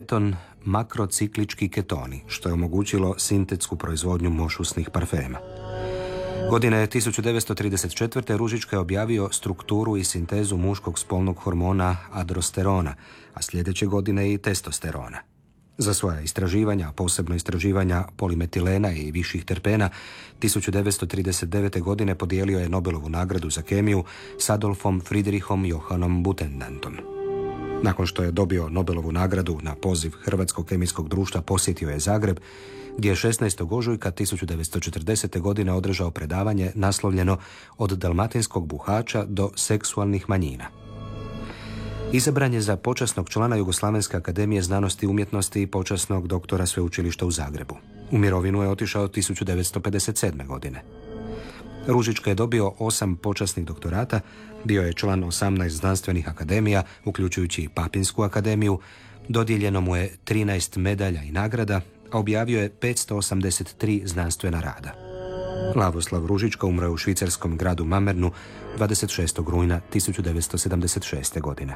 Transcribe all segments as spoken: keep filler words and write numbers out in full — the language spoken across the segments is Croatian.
keton makrociklički ketoni, što je omogućilo sintetsku proizvodnju mošusnih parfema. Godine tisuću devetsto trideset četvrte. Ružička je objavio strukturu i sintezu muškog spolnog hormona androsterona, a sljedeće godine i testosterona. Za svoja istraživanja, posebno istraživanja polimetilena i viših terpena, tisuću devetsto trideset devete. godine podijelio je Nobelovu nagradu za kemiju s Adolfom Friedrichom Johannom Butenantom. Nakon što je dobio Nobelovu nagradu, na poziv Hrvatskog kemijskog društva posjetio je Zagreb, gdje je šesnaestog ožujka tisuću devetsto četrdesete. godine održao predavanje naslovljeno Od dalmatinskog buhača do seksualnih manjina. Izabran je za počasnog člana Jugoslavenske akademije znanosti i umjetnosti i počasnog doktora sveučilišta u Zagrebu. U mirovinu je otišao tisuću devetsto pedeset sedme. godine. Ružička je dobio osam počasnih doktorata, bio je član osamnaest znanstvenih akademija, uključujući i Papinsku akademiju, dodijeljeno mu je trinaest medalja i nagrada, a objavio je petsto osamdeset tri znanstvena rada. Lavoslav Ružička umro je u švicarskom gradu Mamernu dvadeset šestog rujna tisuću devetsto sedamdeset šeste. godine.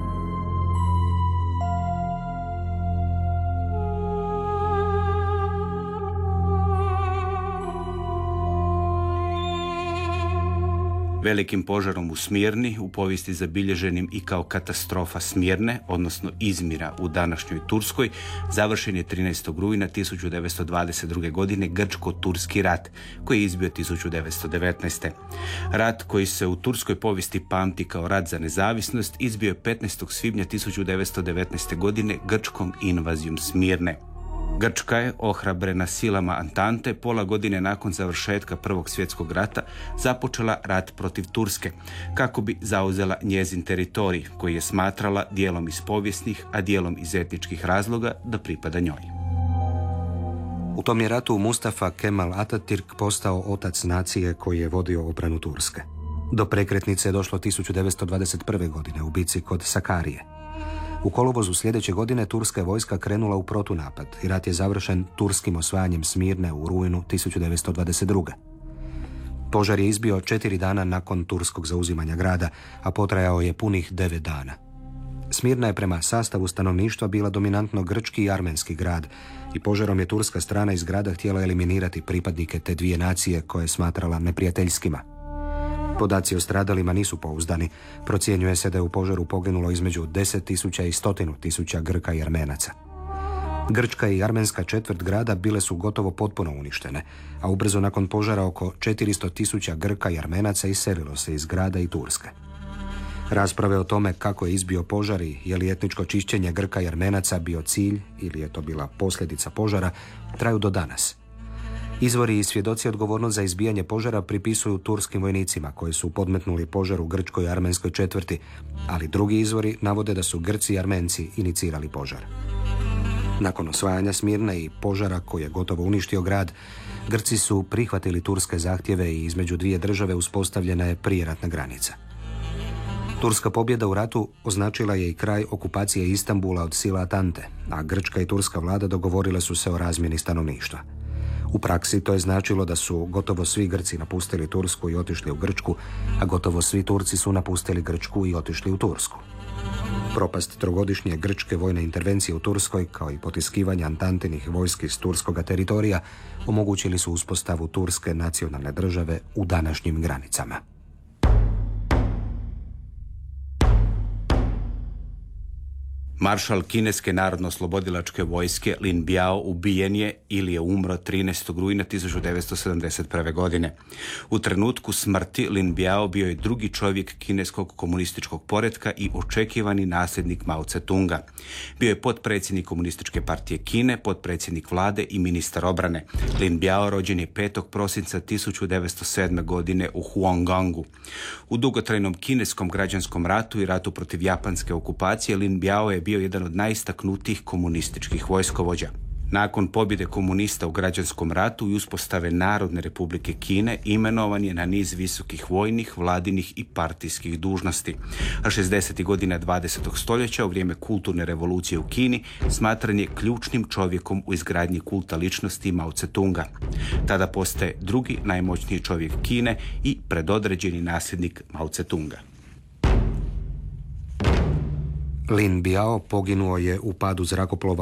Velikim požarom u Smirni, u povijesti zabilježenim i kao katastrofa Smirne, odnosno Izmira u današnjoj Turskoj, završen je trinaestog rujna tisuću devetsto dvadeset druge. godine Grčko-Turski rat, koji je izbio tisuću devetsto devetnaeste. Rat koji se u turskoj povijesti pamti kao rat za nezavisnost izbio je petnaestog svibnja tisuću devetsto devetnaeste. godine grčkom invazijom Smirne. Grčka je, ohrabrena silama Antante, pola godine nakon završetka Prvog svjetskog rata započela rat protiv Turske, kako bi zauzela njezin teritorij, koji je smatrala dijelom iz povijesnih, a dijelom iz etničkih razloga da pripada njoj. U tom je ratu Mustafa Kemal Atatürk postao otac nacije koji je vodio obranu Turske. Do prekretnice je došlo tisuću devetsto dvadeset prve. godine u bici kod Sakarije. U kolovozu sljedeće godine turska je vojska krenula u protunapad i rat je završen turskim osvajanjem Smirne u rujnu tisuću devetsto dvadeset druge. Požar je izbio četiri dana nakon turskog zauzimanja grada, a potrajao je punih devet dana. Smirna je prema sastavu stanovništva bila dominantno grčki i armenski grad i požarom je turska strana iz grada htjela eliminirati pripadnike te dvije nacije koje je smatrala neprijateljskima. Podaci o stradalima nisu pouzdani. Procjenjuje se da je u požaru poginulo između deset tisuća i sto tisuća Grka i Armenaca. Grčka i armenska četvrt grada bile su gotovo potpuno uništene, a ubrzo nakon požara oko četiristo tisuća Grka i Armenaca iselilo se iz grada i Turske. Rasprave o tome kako je izbio požar i je li etničko čišćenje Grka i Armenaca bio cilj ili je to bila posljedica požara traju do danas. Izvori i svjedoci odgovornost za izbijanje požara pripisuju turskim vojnicima koji su podmetnuli požar u grčkoj i armenskoj četvrti, ali drugi izvori navode da su Grci i Armenci inicirali požar. Nakon osvajanja Smirne i požara koji je gotovo uništio grad, Grci su prihvatili turske zahtjeve i između dvije države uspostavljena je prijeratna granica. Turska pobjeda u ratu označila je i kraj okupacije Istanbula od sila Atante, a grčka i turska vlada dogovorile su se o razmjeni stanovništva. U praksi to je značilo da su gotovo svi Grci napustili Tursku i otišli u Grčku, a gotovo svi Turci su napustili Grčku i otišli u Tursku. Propast trogodišnje grčke vojne intervencije u Turskoj, kao i potiskivanje Antantinih vojski s turskoga teritorija, omogućili su uspostavu turske nacionalne države u današnjim granicama. Maršal kineske narodno-oslobodilačke vojske Lin Biao ubijen je ili je umro trinaestog rujna tisuću devetsto sedamdeset prve. godine. U trenutku smrti Lin Biao bio je drugi čovjek kineskog komunističkog poretka i očekivani nasljednik Mao Tse-tunga. Bio je potpredsjednik Komunističke partije Kine, potpredsjednik vlade i ministar obrane. Lin Biao rođen je petog prosinca tisuću devetsto sedme. godine u Huanggangu. U dugotrajnom kineskom građanskom ratu i ratu protiv japanske okupacije Lin Biao je bio jedan od najistaknutijih komunističkih vojskovođa. Nakon pobjede komunista u građanskom ratu i uspostave Narodne republike Kine imenovan je na niz visokih vojnih, vladinih i partijskih dužnosti. A šezdesetih godina dvadesetog stoljeća, u vrijeme kulturne revolucije u Kini, smatran je ključnim čovjekom u izgradnji kulta ličnosti Mao Tse-tunga. Tada postaje drugi najmoćniji čovjek Kine i predodređeni nasljednik Mao Tse-tunga. Lin Biao poginuo je u padu zrakoplova